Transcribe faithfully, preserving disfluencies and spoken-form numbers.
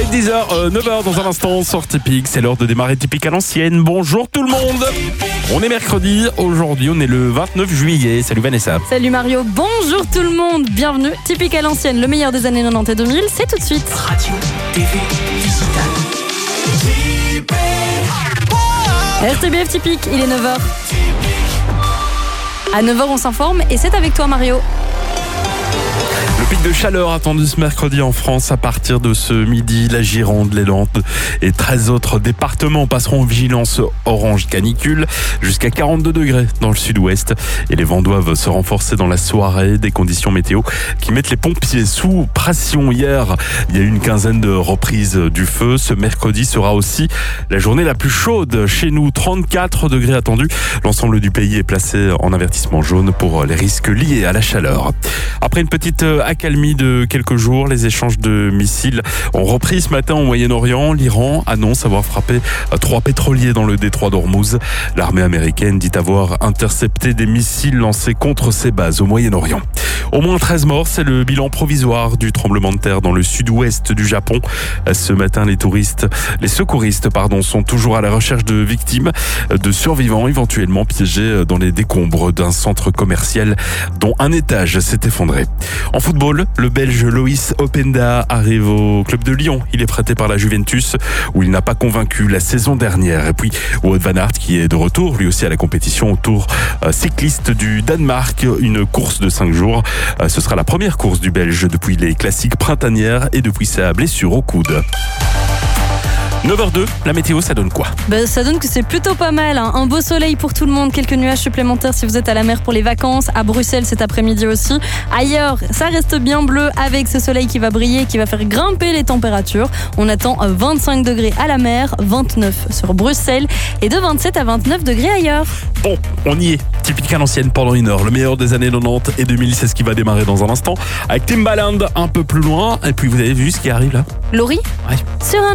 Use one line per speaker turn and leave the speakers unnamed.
Allez, dix heures, euh, neuf heures dans un instant sur Typique. C'est l'heure de démarrer Typique à l'ancienne. Bonjour tout le monde. On est mercredi. Aujourd'hui, on est le vingt-neuf juillet. Salut Vanessa.
Salut Mario. Bonjour tout le monde. Bienvenue. Typique à l'ancienne, le meilleur des années quatre-vingt-dix et deux mille. C'est tout de suite.
Radio, T V, digital.
R T B F Typique, il est neuf heures. À neuf heures, on s'informe et c'est avec toi Mario.
Le pic de chaleur attendu ce mercredi en France à partir de ce midi. La Gironde, les Landes et treize autres départements passeront en vigilance orange canicule jusqu'à quarante-deux degrés dans le sud-ouest. Et les vents doivent se renforcer dans la soirée. Des conditions météo qui mettent les pompiers sous pression. Hier, il y a eu une quinzaine de reprises du feu. Ce mercredi sera aussi la journée la plus chaude chez nous. trente-quatre degrés attendus. L'ensemble du pays est placé en avertissement jaune pour les risques liés à la chaleur. Après une petite accalmie de quelques jours, les échanges de missiles ont repris ce matin au Moyen-Orient. L'Iran annonce avoir frappé trois pétroliers dans le détroit d'Ormuz. L'armée américaine dit avoir intercepté des missiles lancés contre ses bases au Moyen-Orient. Au moins treize morts, c'est le bilan provisoire du tremblement de terre dans le sud-ouest du Japon. Ce matin, les touristes, les secouristes, pardon, sont toujours à la recherche de victimes, de survivants éventuellement piégés dans les décombres d'un centre commercial dont un étage s'est effondré. En football, le Belge Loïs Openda arrive au club de Lyon. Il est prêté par la Juventus où il n'a pas convaincu la saison dernière. Et puis Wout van Aert qui est de retour lui aussi à la compétition au Tour cycliste du Danemark. Une course de cinq jours. Ce sera la première course du Belge depuis les classiques printanières et depuis sa blessure au coude. neuf heures deux, la météo, ça donne quoi?
Ben, ça donne que c'est plutôt pas mal, hein. Un beau soleil pour tout le monde, quelques nuages supplémentaires si vous êtes à la mer pour les vacances, à Bruxelles cet après-midi aussi. Ailleurs, ça reste bien bleu avec ce soleil qui va briller, qui va faire grimper les températures. On attend vingt-cinq degrés à la mer, vingt-neuf sur Bruxelles et de vingt-sept à vingt-neuf degrés ailleurs.
Bon, on y est. Typique à l'ancienne pendant une heure. Le meilleur des années quatre-vingt-dix et deux mille, c'est ce qui va démarrer dans un instant. Avec Timbaland un peu plus loin. Et puis vous avez vu ce qui arrive là?
Laurie,
Ouais.
sur un